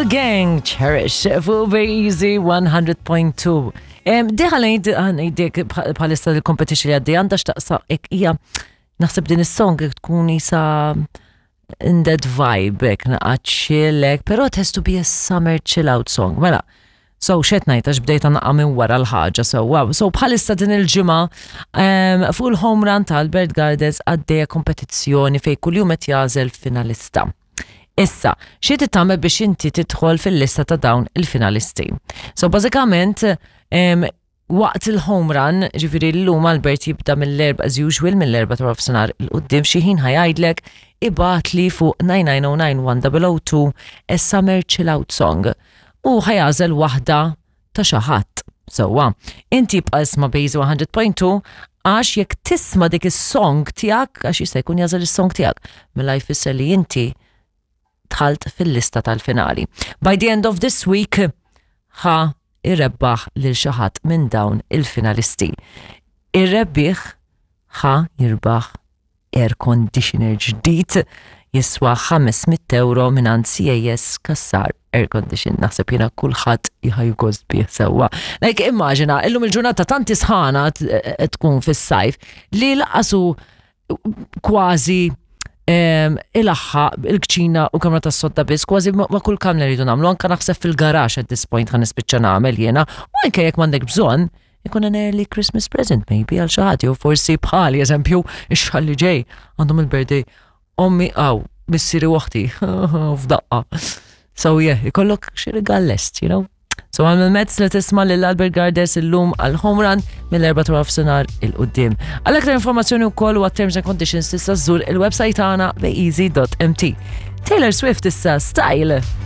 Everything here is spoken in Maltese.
Gang, Cherish, fuq Easy 100.2. Diħalajn dik bħalissa l-competition li għaddi għandax taqsa ija naħseb din is-song tkun isa in that vibe, naqaċilek, pero it has to be a summer chill out song. Mela, so xet najtax bdejta naqqa minn wara l-ħaġa, so bħalissa din il-ġimgħa fuq il-home run tal-Albert Gardens għaddejja kompetizzjoni fej kuljum qed jażel finalista. Issa, xi titgħamel biex inti tidħol fil-lista ta' dawn il-finalisti. So bażikament waqt il-home run, ġifieri llum Albert jibda mill-erba as usual mill-erba ta' nofsinhar il-qudiem xi ħin ħajajdlek ibatli fuq 9909102 a summer chill out song u ħajażel waħda ta' xi ħadd. Sewwa, inti bqa' isma' Base 100.2 għax jekk tisma' dik is-song tiegħek għax jista' jkun jażel is-song tiegħek mela jfisser li inti tħalt fil-lista tal-finali. By the end of this week, irrebbaħ lil xi ħadd minn dawn il-finalisti. Ir-rebbieħ jirbaħ air conditioner ġdid jiswa €500 minn CAS Kassar Air Condition. Naħseb jiena kulħadd jħajgost bih sewwa. Like immaġina, illum il-ġurnata tanti sħana tkun fis-sajf li laqasu kważi il-aħħa, il-kċina u kamra ta' sodda biss, kważi ma' kull kamra rridu nagħmlu, anke naħseb fil-garax at this point ħan nispiċċa nagħmel jiena, u anke jekk m'għandek bżonn, ikun an early Christmas present maybe għal xi ħadd, jew forsi bħali eżempju ix-xahar li ġej għandhom il-birthday ommi missieri waħdi f'daqqa. So yeah, ikollok xi rigal lest, you know. So għamil mezz li tisma l-Albert Gardens il-lum għal-home run mill-4 ta' nofsinhar il-qudiem. Għal-aktar informazzjoni wkoll u terms and conditions tista' żżur il-website tagħna beeasy.mt. Taylor Swift issa Style.